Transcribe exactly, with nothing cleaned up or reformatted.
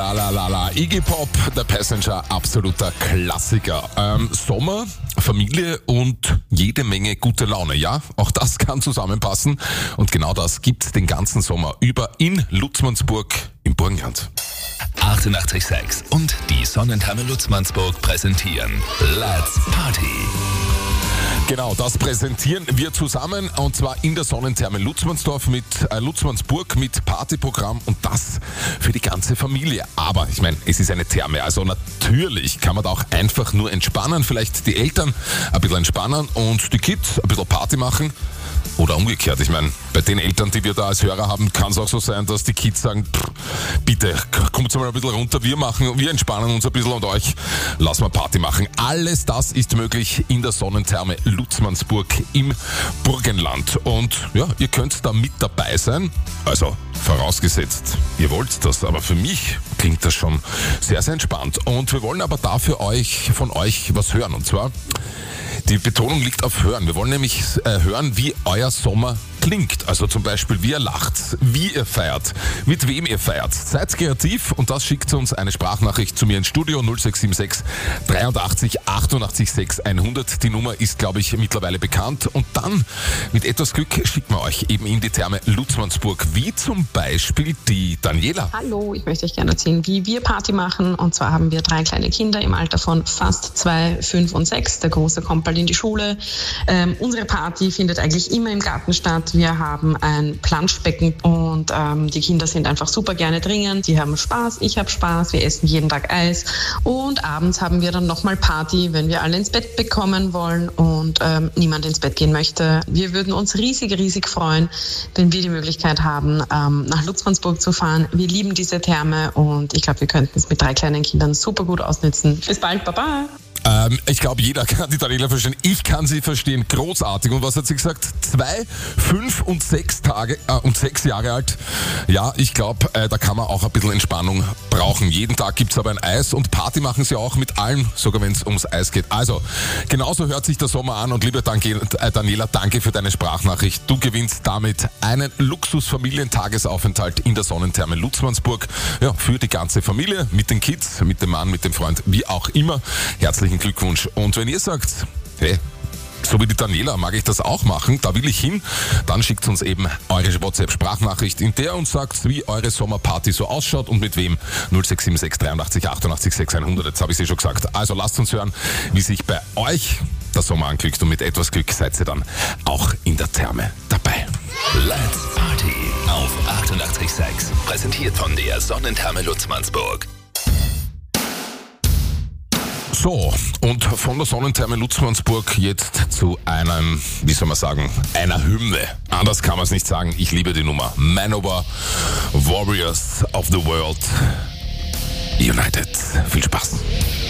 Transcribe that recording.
La la la la. Iggy Pop, The Passenger, absoluter Klassiker. Ähm, Sommer, Familie und jede Menge gute Laune. Ja, auch das kann zusammenpassen. Und genau das gibt's den ganzen Sommer über in Lutzmannsburg im Burgenland. achtundachtzig Komma sechs und die Sonnentherme Lutzmannsburg präsentieren Let's Party. Genau, das präsentieren wir zusammen und zwar in der Sonnentherme Lutzmannsdorf mit äh, Lutzmannsburg mit Partyprogramm und das für die ganze Familie. Aber ich meine, es ist eine Therme, also natürlich kann man da auch einfach nur entspannen, vielleicht die Eltern ein bisschen entspannen und die Kids ein bisschen Party machen. Oder umgekehrt, ich meine, bei den Eltern, die wir da als Hörer haben, kann es auch so sein, dass die Kids sagen, pff, bitte, kommt mal ein bisschen runter, wir machen, wir entspannen uns ein bisschen und euch lassen wir Party machen. Alles das ist möglich in der Sonnentherme Lutzmannsburg im Burgenland. Und ja, ihr könnt da mit dabei sein, also vorausgesetzt, ihr wollt das, aber für mich klingt das schon sehr, sehr entspannt. Und wir wollen aber dafür euch, von euch was hören und zwar... Die Betonung liegt auf Hören. Wir wollen nämlich äh, hören, wie euer Sommer klingt. Also zum Beispiel, wie ihr lacht, wie ihr feiert, mit wem ihr feiert. Seid kreativ und das schickt uns eine Sprachnachricht zu mir ins Studio null sechs sieben sechs dreiundachtzig achtundachtzig sechs hundert. Die Nummer ist, glaube ich, mittlerweile bekannt. Und dann, mit etwas Glück, schicken wir euch eben in die Therme Lutzmannsburg, wie zum Beispiel die Daniela. Hallo, ich möchte euch gerne erzählen, wie wir Party machen. Und zwar haben wir drei kleine Kinder im Alter von fast zwei, fünf und sechs. Der Große kommt bald in die Schule. Ähm, unsere Party findet eigentlich immer im Garten statt. Wir haben ein Planschbecken und ähm, die Kinder sind einfach super gerne drinnen. Die haben Spaß, ich habe Spaß, wir essen jeden Tag Eis und abends haben wir dann nochmal Party, wenn wir alle ins Bett bekommen wollen und ähm, niemand ins Bett gehen möchte. Wir würden uns riesig, riesig freuen, wenn wir die Möglichkeit haben, ähm, nach Lutzmannsburg zu fahren. Wir lieben diese Therme und ich glaube, wir könnten es mit drei kleinen Kindern super gut ausnutzen. Bis bald, Baba! Ähm, ich glaube, jeder kann die Daniela verstehen. Ich kann sie verstehen. Großartig. Und was hat sie gesagt? Zwei, fünf und sechs Tage äh, und sechs Jahre alt. Ja, ich glaube, äh, da kann man auch ein bisschen Entspannung brauchen. Jeden Tag gibt's aber ein Eis und Party machen sie auch mit allem, sogar wenn es ums Eis geht. Also, genauso hört sich der Sommer an und liebe danke, äh, Daniela, danke für deine Sprachnachricht. Du gewinnst damit einen Luxus-Familientagesaufenthalt in der Sonnentherme Lutzmannsburg. Ja, für die ganze Familie, mit den Kids, mit dem Mann, mit dem Freund, wie auch immer. Herzlichen Glückwunsch. Und wenn ihr sagt, hey, so wie die Daniela mag ich das auch machen, da will ich hin, dann schickt uns eben eure WhatsApp-Sprachnachricht, in der uns sagt, wie eure Sommerparty so ausschaut und mit wem. null sechs sieben sechs dreiundachtzig achtundachtzig sechs hundert, jetzt habe ich sie schon gesagt. Also lasst uns hören, wie sich bei euch der Sommer anklickt und mit etwas Glück seid ihr dann auch in der Therme dabei. Let's Party auf achtundachtzig Komma sechs, präsentiert von der Sonnentherme Lutzmannsburg. So, und von der Sonnentherme Lutzmannsburg jetzt zu einem, wie soll man sagen, einer Hymne. Anders kann man es nicht sagen. Ich liebe die Nummer. Manowar, Warriors of the World United. Viel Spaß.